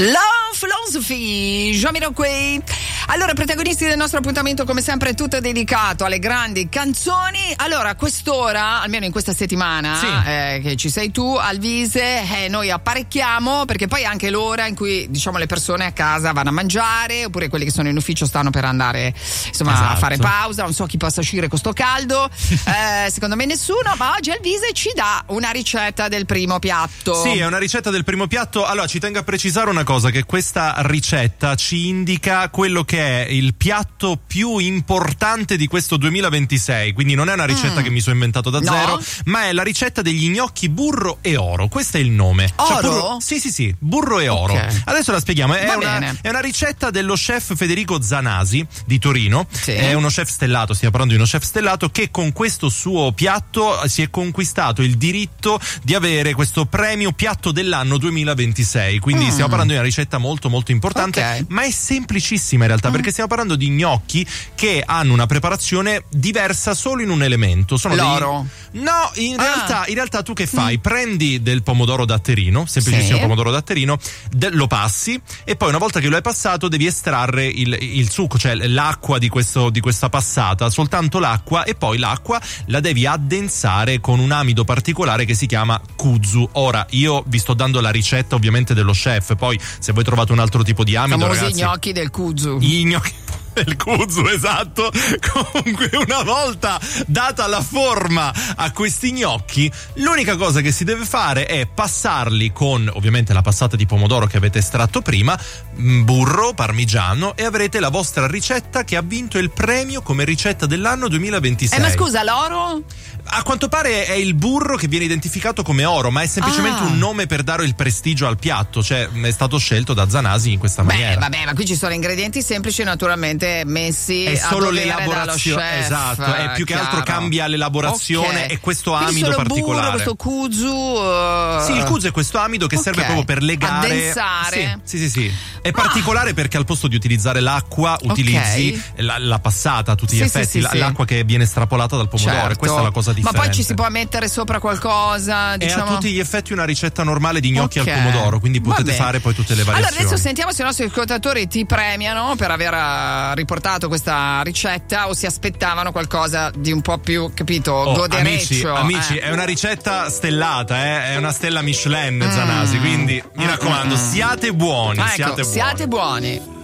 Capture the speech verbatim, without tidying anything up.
Love Philosophy, Jamiroquai. Allora, protagonisti del nostro appuntamento, come sempre, tutto dedicato alle grandi canzoni. Allora, a quest'ora, almeno in questa settimana, sì. eh, che ci sei tu, Alvise, eh, noi apparecchiamo, perché poi è anche l'ora in cui, diciamo, le persone a casa vanno a mangiare, oppure quelli che sono in ufficio stanno per andare, insomma, esatto. a fare pausa. Non so chi possa uscire con sto caldo, eh, secondo me nessuno, ma oggi Alvise ci dà una ricetta del primo piatto. Sì, è una ricetta del primo piatto. Allora, ci tengo a precisare una cosa, che questa ricetta ci indica quello che è il piatto più importante di questo duemilaventisei, quindi non è una ricetta mm. che mi sono inventato da no. zero, ma è la ricetta degli gnocchi burro e oro. Questo è il nome. Oro? Cioè, burro, sì, sì, sì, burro e oro. Okay. Adesso la spieghiamo. È una, è una ricetta dello chef Federico Zanasi di Torino. Sì. È uno chef stellato, stiamo parlando di uno chef stellato che con questo suo piatto si è conquistato il diritto di avere questo premio piatto dell'anno duemilaventisei. Quindi mm. stiamo parlando di una ricetta molto molto importante, okay. ma è semplicissima in realtà, mm. perché stiamo parlando di gnocchi che hanno una preparazione diversa solo in un elemento. Sono l'oro? Degli... No, in ah. realtà in realtà tu che fai? Mm. Prendi del pomodoro datterino, semplicissimo sì. pomodoro datterino, de- lo passi e poi una volta che lo hai passato devi estrarre il, il succo, cioè l'acqua di, questo, di questa passata, soltanto l'acqua, e poi l'acqua la devi addensare con un amido particolare che si chiama kuzu. Ora, io vi sto dando la ricetta ovviamente dello chef, poi se voi trovate un altro tipo di amido, famosi ragazzi, gnocchi del kuzu. I gnocchi del kuzu, esatto. Comunque, una volta data la forma a questi gnocchi, l'unica cosa che si deve fare è passarli con ovviamente la passata di pomodoro che avete estratto prima, burro, parmigiano, e avrete la vostra ricetta che ha vinto il premio come ricetta dell'anno duemilaventisei. Eh, ma scusa, l'oro? A quanto pare è il burro che viene identificato come oro, ma è semplicemente ah. un nome per dare il prestigio al piatto, cioè è stato scelto da Zanasi in questa Beh, maniera. Vabbè, ma qui ci sono ingredienti semplici, naturalmente messi è a solo dovere l'elaborazione, dallo chef, esatto, è più che chiaro. altro cambia l'elaborazione, okay. e questo quindi amido solo particolare. Burro, questo kuzu. Uh... Sì, il kuzu è questo amido che okay. serve proprio per legare. Addensare. Sì, sì, sì, sì. È ah. particolare perché al posto di utilizzare l'acqua utilizzi okay. la, la passata a tutti sì, gli effetti, sì, sì, la, sì. l'acqua che viene estrapolata dal pomodoro. Certo. Questa è la cosa differente. Ma poi ci si può mettere sopra qualcosa, diciamo. È a tutti gli effetti una ricetta normale di gnocchi okay. al pomodoro, quindi potete Vabbè. fare poi tutte le variazioni. Allora adesso sentiamo se i nostri ascoltatori ti premiano per aver uh, riportato questa ricetta, o si aspettavano qualcosa di un po' più, capito, oh, godereccio. Amici, amici eh. è una ricetta stellata, eh? È una stella Michelin, mm. Zanasi, quindi mi raccomando, siate buoni, ah, ecco, siate buoni. Siate buoni.